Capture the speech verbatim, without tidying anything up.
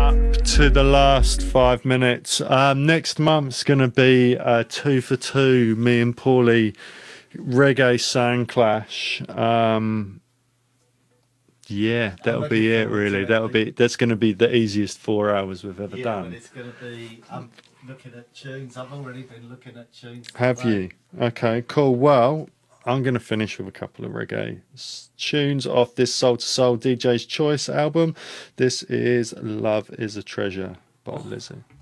up to the last five minutes. Um, next month's going to be uh, two for two. Me and Paulie reggae sound clash. Um, yeah, that'll be it. Really, it, that'll be that's going to be the easiest four hours we've ever yeah, done. But it's going to be. I'm looking at tunes. I've already been looking at tunes. Have today. you? Okay, cool. Well, I'm going to finish with a couple of reggae tunes off this Soul to Soul D J's Choice album. This is Love is a Treasure by Lizzie.